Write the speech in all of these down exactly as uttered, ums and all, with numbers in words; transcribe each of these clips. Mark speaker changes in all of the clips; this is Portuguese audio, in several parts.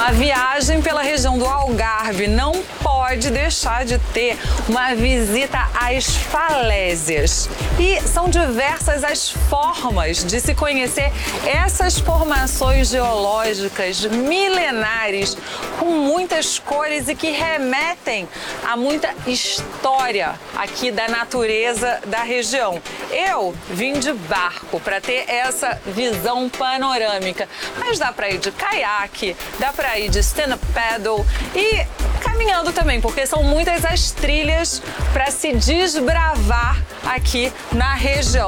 Speaker 1: Uma viagem pela região do Algarve não pode deixar de ter uma visita às falésias. E são diversas as formas de se conhecer essas formações geológicas milenares com muitas cores e que remetem a muita história aqui da natureza da região. Eu vim de barco para ter essa visão panorâmica, mas dá para ir de caiaque, dá para ir de stand-up paddle e caminhando também, porque são muitas as trilhas para se desbravar aqui na região.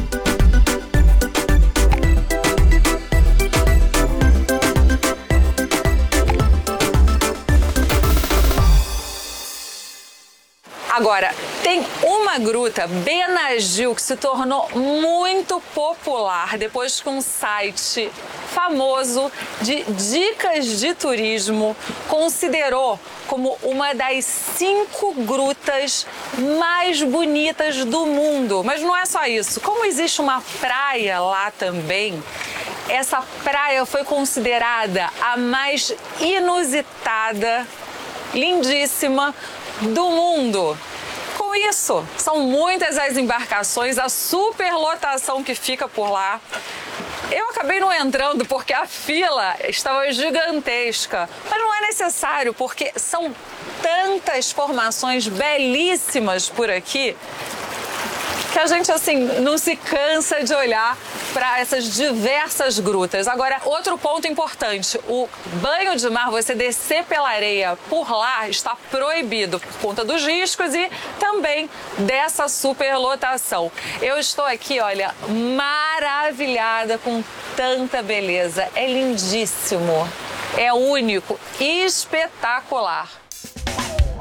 Speaker 1: Agora, tem uma gruta, Benagil, que se tornou muito popular depois que um site famoso de dicas de turismo considerou como uma das cinco grutas mais bonitas do mundo. Mas não é só isso. Como existe uma praia lá também, essa praia foi considerada a mais inusitada, lindíssima do mundo. Com isso, são muitas as embarcações, a superlotação que fica por lá. Eu acabei não entrando porque a fila estava gigantesca, mas não é necessário porque são tantas formações belíssimas por aqui que a gente assim não se cansa de olhar para essas diversas grutas. Agora, outro ponto importante, o banho de mar, você descer pela areia por lá, está proibido por conta dos riscos e também dessa superlotação. Eu estou aqui, olha, maravilhada com tanta beleza. É lindíssimo, é único, espetacular.